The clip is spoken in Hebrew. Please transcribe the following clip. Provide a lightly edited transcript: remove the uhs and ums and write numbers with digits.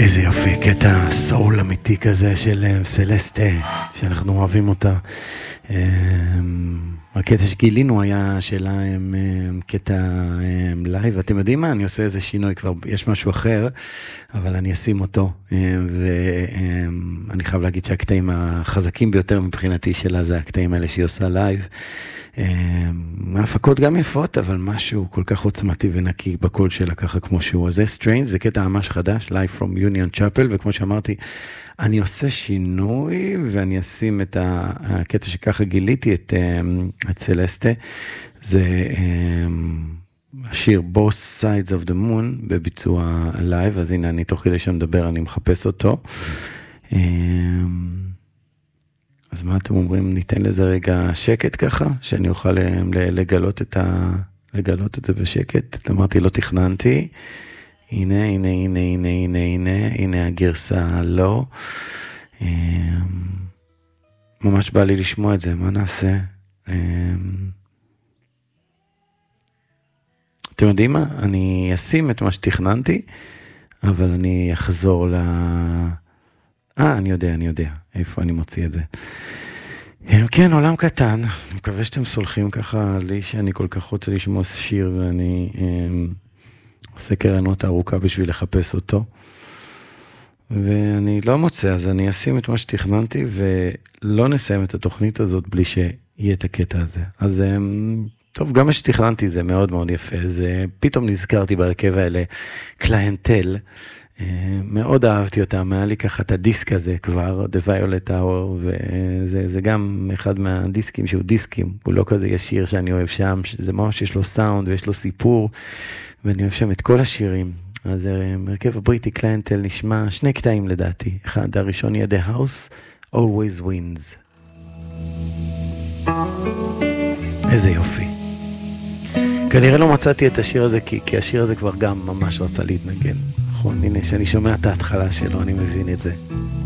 איזה יופי, קטע סול אמיתי כזה של סלסטה, שאנחנו אוהבים אותה. הקטע שגילינו היה שלה קטע לייב, אתם יודעים מה? אני עושה איזה שינוי, כבר יש משהו אחר, אבל אני אשים אותו, ואני חייב להגיד שהקטעים החזקים ביותר מבחינתי שלה, זה הקטעים האלה שהיא עושה לייב. ההפקות גם יפות, אבל משהו כל כך עוצמתי ונקי בקול שלה, ככה כמו שהוא. אז זה Strange, זה קטע ממש חדש, Live from Union Chapel, וכמו שאמרתי, אני עושה שינוי, ואני אשים את הקטע שככה גיליתי את סלסטה, זה השיר Both Sides of the Moon, בביצוע לייב, אז הנה אני תוך כדי שמדבר, אני מחפש אותו. אז מה אתם אומרים? ניתן לזה רגע שקט ככה, שאני אוכל לגלות את זה בשקט. אמרתי, לא תכננתי. הנה הגרסה לא. ממש בא לי לשמוע את זה, מה נעשה? אתם יודעים מה? אני אשים את מה שתכננתי, אבל אני אחזור אני יודע, איפה אני מוציא את זה. כן, עולם קטן, אני מקווה שאתם סולחים ככה לי, שאני כל כך רוצה לשמוע שיר, ואני עושה קרנות ארוכה בשביל לחפש אותו, ואני לא מוצא, אז אני אשים את מה שתכננתי, ולא נסיים את התוכנית הזאת בלי שיהיה את הקטע הזה. אז טוב, גם מה שתכננתי זה מאוד מאוד יפה, זה פתאום נזכרתי בהרכב האלה, קליינטל, מאוד אהבתי אותם, היה לי ככה את הדיסק הזה כבר, The Violet Hour, וזה גם אחד מהדיסקים שהוא דיסקים, הוא לא כזה ישיר שאני אוהב שם, זה ממש יש לו סאונד ויש לו סיפור, ואני אוהב שם את כל השירים. אז הרכב הבריטי קליינטל נשמע שני קטעים לדעתי, אחד הראשון יהיה The House Always Wins. איזה יופי. כנראה לא מצאתי את השיר הזה, כי השיר הזה כבר גם ממש רצה להתנגן. נכון, הנה, שאני שומע את ההתחלה שלו, אני מבין את זה.